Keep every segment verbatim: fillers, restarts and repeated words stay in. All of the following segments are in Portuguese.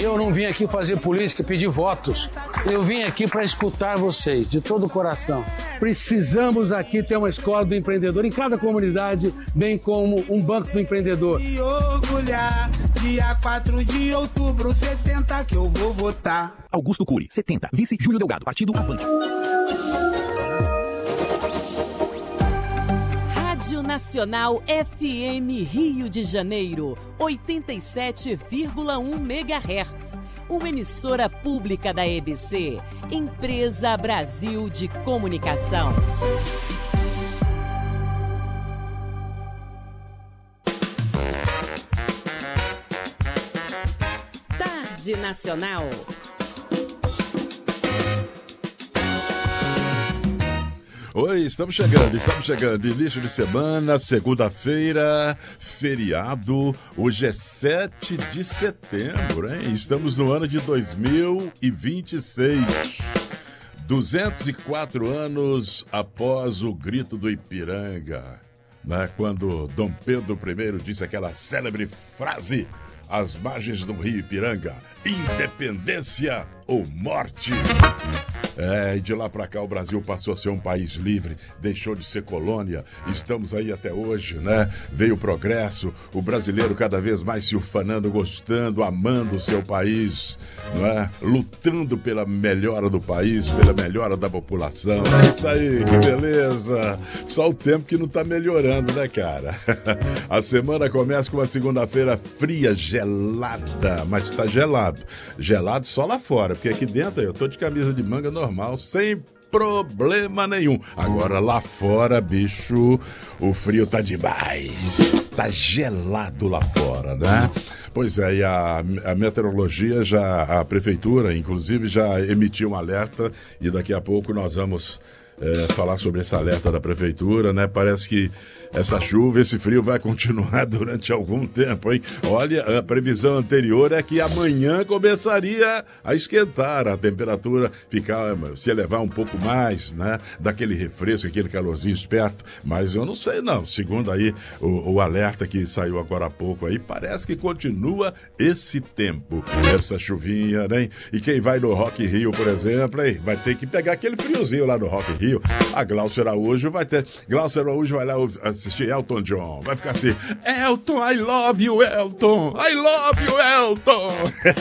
Eu não vim aqui fazer política, pedir votos. Eu vim aqui para escutar vocês, de todo o coração. Precisamos aqui ter uma escola do empreendedor em cada comunidade, bem como um banco do empreendedor. E orgulhar, dia quatro de outubro, setenta que eu vou votar. Augusto Cury, setenta. Vice Júlio Delgado, Partido Avante. Rádio Nacional F M Rio de Janeiro, oitenta e sete vírgula um megahertz. Uma emissora pública da E B C, Empresa Brasil de Comunicação. Tarde Nacional. Oi, estamos chegando, estamos chegando. Início de semana, segunda-feira, feriado. Hoje é sete de setembro, hein? Estamos no ano de dois mil e vinte e seis. duzentos e quatro anos após o grito do Ipiranga, né? Quando Dom Pedro I disse aquela célebre frase: às margens do rio Ipiranga, independência ou morte. É, e de lá pra cá o Brasil passou a ser um país livre, deixou de ser colônia, estamos aí até hoje, né? Veio o progresso, o brasileiro cada vez mais se ufanando, gostando, amando o seu país, não é? Lutando pela melhora do país, pela melhora da população. É isso aí, que beleza! Só o tempo que não tá melhorando, né, cara? A semana começa com uma segunda-feira fria, gelada, mas tá gelado. Gelado só lá fora, porque aqui dentro eu tô de camisa de manga normal, sem problema nenhum. Agora lá fora, bicho, o frio tá demais. Tá gelado lá fora, né? Pois é, e a, a meteorologia já, a prefeitura, inclusive, já emitiu um alerta e daqui a pouco nós vamos é, falar sobre esse alerta da prefeitura, né? Parece que essa chuva, esse frio vai continuar durante algum tempo, hein? Olha, a previsão anterior é que amanhã começaria a esquentar, a temperatura ficar, se elevar um pouco mais, né? Daquele refresco, aquele calorzinho esperto, mas eu não sei não, segundo aí o, o alerta que saiu agora há pouco aí, parece que continua esse tempo, essa chuvinha, né? E quem vai no Rock in Rio, por exemplo, hein? Vai ter que pegar aquele friozinho lá no Rock in Rio. A Glaucia Araújo vai ter, Glaucia Araújo vai lá assistir Elton John, vai ficar assim: Elton, I love you, Elton, I love you, Elton.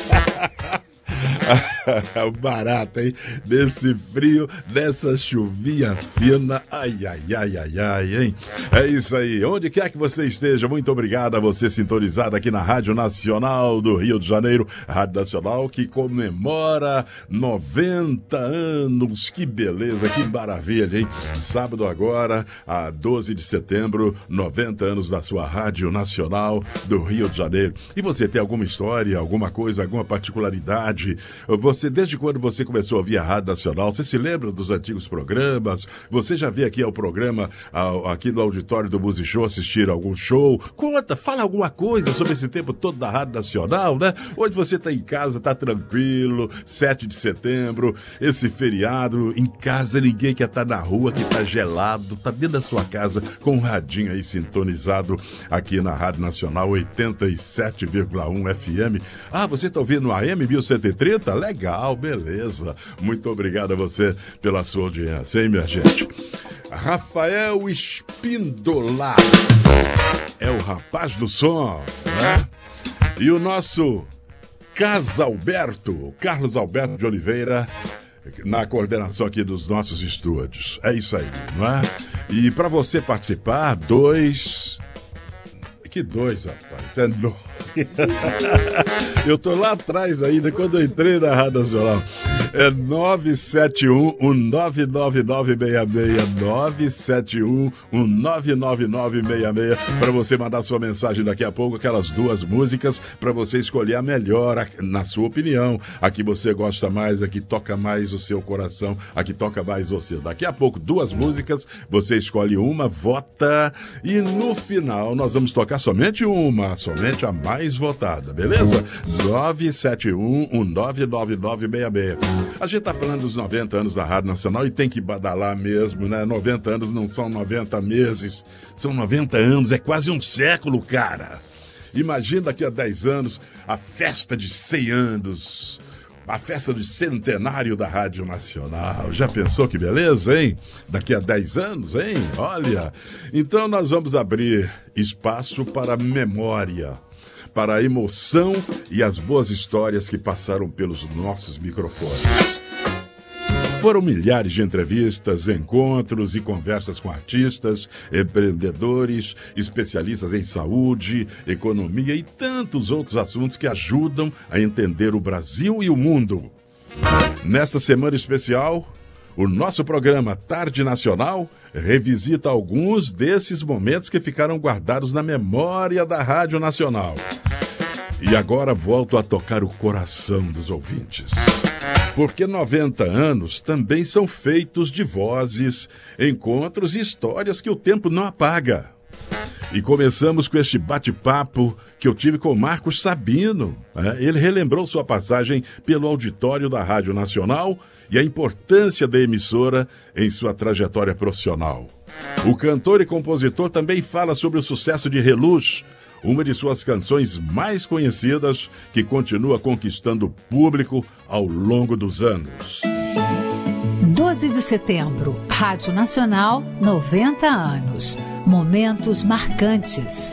Barato, hein? Nesse frio, nessa chuvinha fina. Ai, ai, ai, ai, ai, hein? É isso aí. Onde quer que você esteja, muito obrigado a você sintonizado aqui na Rádio Nacional do Rio de Janeiro. Rádio Nacional que comemora noventa anos. Que beleza, que maravilha, hein? Sábado agora, a doze de setembro, noventa anos da sua Rádio Nacional do Rio de Janeiro. E você tem alguma história, alguma coisa, alguma particularidade? Você, desde quando você começou a ouvir a Rádio Nacional, você se lembra dos antigos programas? Você já veio aqui ao programa, ao, aqui no auditório do Music Show, assistir algum show? Conta, fala alguma coisa sobre esse tempo todo da Rádio Nacional, né? Hoje você tá em casa, tá tranquilo, sete de setembro, esse feriado, em casa ninguém quer estar na rua, que tá gelado, tá dentro da sua casa com um radinho aí sintonizado aqui na Rádio Nacional oitenta e sete vírgula um F M. Ah, você tá ouvindo no A M mil cento e trinta? Legal, beleza. Muito obrigado a você pela sua audiência, hein, minha gente? Rafael Espíndola é o rapaz do som, né? E o nosso Casalberto, Carlos Alberto de Oliveira, na coordenação aqui dos nossos estúdios. É isso aí, não é? E para você participar, dois... Que dois, rapaz? É nove. Eu tô lá atrás ainda, quando eu entrei na Rádio Nacional. É nove sete um, um nove nove nove seis seis. nove sete um, um nove nove nove seis seis. Para você mandar sua mensagem daqui a pouco, aquelas duas músicas, para você escolher a melhor, na sua opinião. A que você gosta mais, a que toca mais o seu coração, a que toca mais você. Daqui a pouco, duas músicas, você escolhe uma, vota, e no final nós vamos tocar somente uma, somente a mais votada, beleza? nove sete um, um nove nove nove seis seis. A gente tá falando dos noventa anos da Rádio Nacional e tem que badalar mesmo, né? noventa anos não são noventa meses, são noventa anos, é quase um século, cara. Imagina daqui a dez anos a festa de cem anos. A festa do centenário da Rádio Nacional. Já pensou que beleza, hein? Daqui a dez anos, hein? Olha. Então nós vamos abrir espaço para a memória, para a emoção e as boas histórias que passaram pelos nossos microfones. Foram milhares de entrevistas, encontros e conversas com artistas, empreendedores, especialistas em saúde, economia e tantos outros assuntos que ajudam a entender o Brasil e o mundo. Nesta semana especial, o nosso programa Tarde Nacional revisita alguns desses momentos que ficaram guardados na memória da Rádio Nacional. E agora volto a tocar o coração dos ouvintes. Porque noventa anos também são feitos de vozes, encontros e histórias que o tempo não apaga. E começamos com este bate-papo que eu tive com o Marcos Sabino. Ele relembrou sua passagem pelo auditório da Rádio Nacional e a importância da emissora em sua trajetória profissional. O cantor e compositor também fala sobre o sucesso de Reluz, uma de suas canções mais conhecidas, que continua conquistando o público ao longo dos anos. doze de setembro, Rádio Nacional, noventa anos. Momentos marcantes.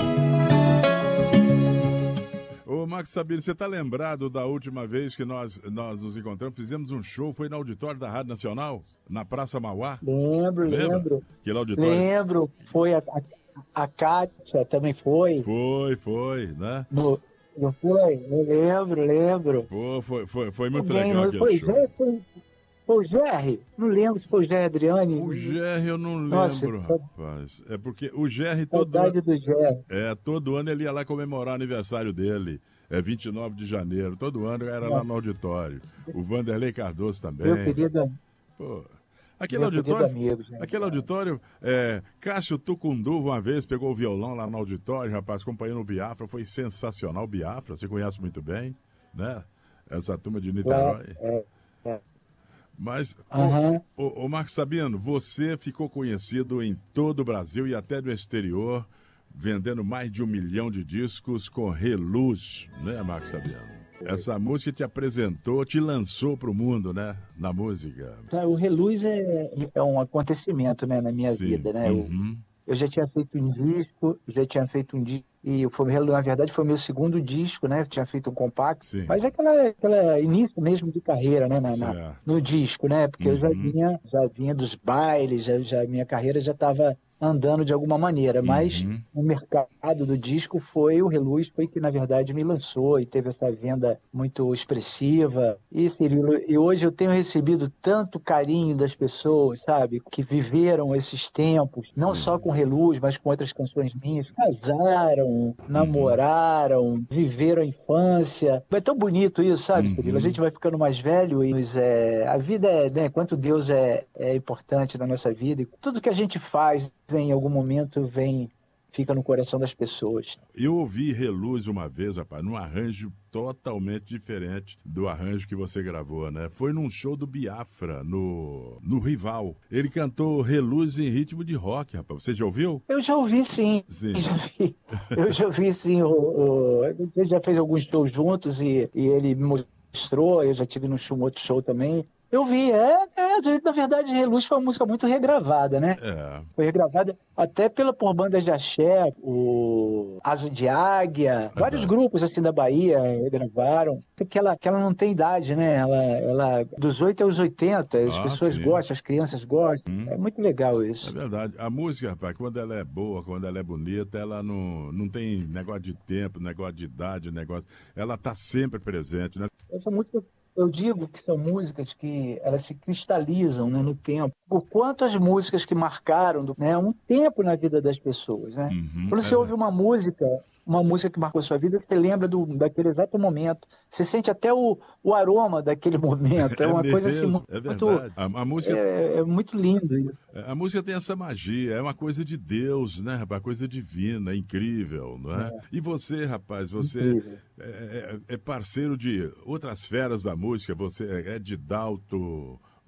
Ô, Marcos Sabino, você está lembrado da última vez que nós, nós nos encontramos? Fizemos um show, foi no auditório da Rádio Nacional, na Praça Mauá? Lembro, Lembra? lembro. Aquele auditório? Lembro, foi a... a... A Kátia também foi. Foi, foi, né? No, não foi? Eu lembro, lembro. Pô, foi, foi, foi muito Alguém, legal não, aquele foi, show. Foi, foi o Jerry? Não lembro se foi o Jerry Adriane. O Jerry eu não lembro, Nossa, rapaz. É porque o Jerry todo ano... Saudade do Jerry. É, todo ano ele ia lá comemorar o aniversário dele. É vinte e nove de janeiro. Todo ano era lá no auditório. O Vanderlei Cardoso também. Meu querido... Pô... Aquele Meu auditório, amigo, gente, aquele cara. auditório, é, Cássio Tucunduva uma vez pegou o violão lá no auditório, rapaz, acompanhando o Biafra, foi sensacional. O Biafra, você conhece muito bem, né? Essa turma de Niterói. É, é, é. Mas, Uhum. o, o, o Marcos Sabino, você ficou conhecido em todo o Brasil e até no exterior, vendendo mais de um milhão de discos com Reluz, né, Marcos Sabino? Essa música te apresentou, te lançou para o mundo, né? Na música. O Reluz é, é um acontecimento, né, na minha Sim. vida, né? Uhum. Eu, eu já tinha feito um disco, já tinha feito um disco, e o Reluz, na verdade, foi meu segundo disco, né? Eu tinha feito um compacto, Sim. mas é aquela, aquela início mesmo de carreira, né? Na, na, Certo. no disco, né? Porque Uhum. eu já vinha, já vinha dos bailes, já, já, minha carreira já estava andando de alguma maneira, mas Uhum. o mercado do disco foi o Reluz, foi que na verdade me lançou e teve essa venda muito expressiva. E, Cirilo, e hoje eu tenho recebido tanto carinho das pessoas, sabe, que viveram esses tempos, não Sim. só com Reluz, mas com outras canções minhas, casaram, namoraram, viveram a infância. É tão bonito isso, sabe, Uhum. Cirilo? A gente vai ficando mais velho e é, a vida é, né, quanto Deus é, é importante na nossa vida, e tudo que a gente faz em algum momento vem, fica no coração das pessoas. Eu ouvi Reluz uma vez, rapaz, num arranjo totalmente diferente do arranjo que você gravou, né? Foi num show do Biafra, no, no Rival. Ele cantou Reluz em ritmo de rock, rapaz. Você já ouviu? Eu já ouvi, sim. Sim. Eu já vi, eu já vi sim. O, o, a gente já fez alguns shows juntos e, e ele me mostrou. Eu já tive num show, um outro show também. Eu vi, é, é, na verdade, Reluz foi uma música muito regravada, né? É. Foi regravada até pela, por bandas de axé, o Asa de Águia, vários grupos assim da Bahia regravaram. Porque ela, que ela não tem idade, né? Ela, ela dos oito aos oitenta, as Ah, pessoas sim. gostam, as crianças gostam. Hum. É muito legal É isso. verdade. A música, rapaz, quando ela é boa, quando ela é bonita, ela não, não tem negócio de tempo, negócio de idade, negócio... Ela tá sempre presente, né? Essa música, eu digo que são músicas que elas se cristalizam, né, no tempo. Por quantas músicas que marcaram, né, um tempo na vida das pessoas, né? Uhum, Quando você é. ouve uma música, uma música que marcou sua vida, você lembra do, daquele exato momento. Você sente até o, o aroma daquele momento. É uma coisa assim mesmo, muito, é verdade. A, a música... é, é muito lindo isso. A música tem essa magia, é uma coisa de Deus, né, rapaz? Coisa divina, é incrível, não é? é. E você, rapaz, você é, é, é parceiro de outras feras da música, você é de Dalto,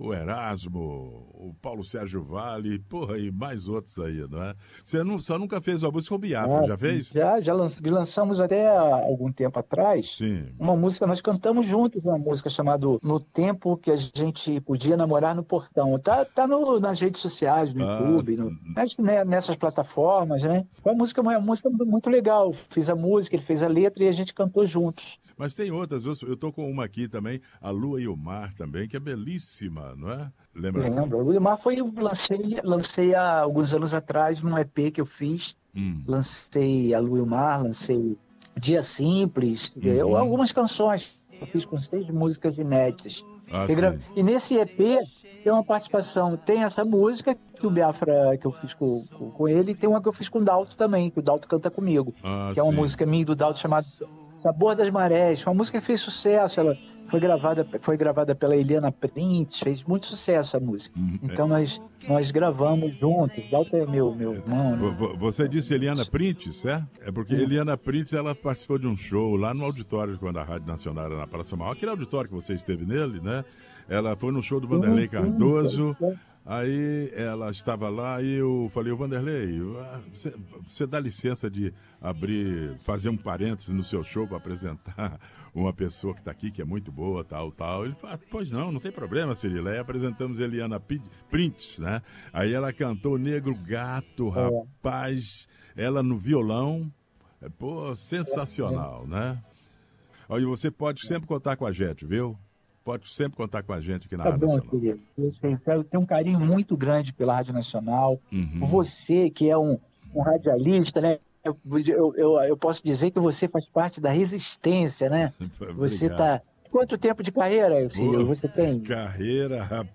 o Erasmo, o Paulo Sérgio Vale, porra, e mais outros aí, não é? Você não, só nunca fez uma música com o Biafra, Ah, já fez? Já, já lan- lançamos até há algum tempo atrás Sim. uma música, nós cantamos juntos uma música chamada No Tempo que a gente podia namorar no portão. Tá, tá no, nas redes sociais, no Ah, YouTube, no, mas, né, nessas plataformas, né? Foi uma música, uma música muito legal. Fiz a música, ele fez a letra e a gente cantou juntos. Mas tem outras, eu eu tô com uma aqui também, A Lua e o Mar também, que é belíssima, não é? Lembra? Lembro. O Wilmar foi, eu lancei, lancei há alguns anos atrás num E P que eu fiz. Hum. Lancei A Lua e o Mar, lancei Dia Simples, eu, algumas canções. Eu fiz com seis músicas inéditas. Ah, Eu gra- sim. E nesse E P tem uma participação, tem essa música que o Biafra, que eu fiz com, com, com ele, e tem uma que eu fiz com o Dalto também, que o Dalto canta comigo. Ah, que é uma sim. música minha e do Dalto chamada Sabor das Marés. Foi uma música que fez sucesso, ela foi gravada, foi gravada pela Eliana Prince, fez muito sucesso a música. Hum, é. Então nós, nós gravamos juntos. Dalto é meu, meu irmão, Vo- né? vo- Você disse Eliana Printes, é? É porque Eliana Printes, ela participou de um show lá no auditório, quando a Rádio Nacional era na Praça Maior. Aquele auditório que você esteve nele, né? Ela foi no show do Vanderlei Cardoso. Aí ela estava lá e eu falei, ô Vanderlei, ah, você, você dá licença de abrir, fazer um parênteses no seu show para apresentar uma pessoa que está aqui, que é muito boa, tal, tal. Ele falou, ah, pois não, não tem problema, Cirila. Aí apresentamos Eliana P- Printes, né? Aí ela cantou Negro Gato, rapaz, ela no violão. É, pô, sensacional, né? Olha, você pode sempre contar com a gente, viu? Pode sempre contar com a gente aqui na Tá Rádio bom, Nacional. querido. Eu sei, eu tenho um carinho muito grande pela Rádio Nacional. Uhum. Você, que é um, um radialista, né? Eu, eu, eu, eu posso dizer que você faz parte da resistência, né? Você Obrigado. tá. Quanto tempo de carreira, Círio, Pô, você tem? Carreira, rapaz.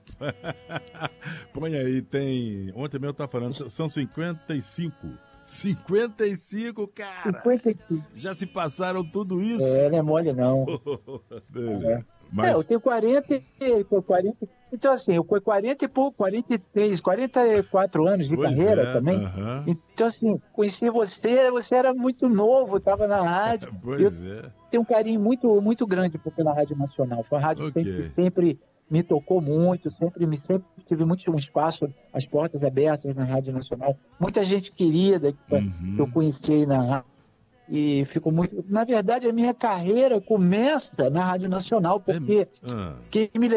Põe aí, tem. Ontem mesmo eu tava falando, são cinquenta e cinco. cinquenta e cinco, cara! cinquenta e cinco. Já se passaram tudo isso? É, não é mole, não. Beleza. É, Mas, eu tenho quarenta, e- quarenta. Então, assim, eu com quarenta e pouco, quarenta e três, quarenta e quatro anos de pois carreira é, também. aham. Então, assim, conheci você, você era muito novo, estava na rádio. Pois é. Tenho um carinho muito, muito grande pela Rádio Nacional. Foi uma rádio Ok. sempre, sempre me tocou muito, sempre, me, sempre tive muito um espaço, as portas abertas na Rádio Nacional. Muita gente querida que, Uhum. que eu conheci aí na rádio. E fico muito. Na verdade, a minha carreira começa na Rádio Nacional, porque Ah. quem me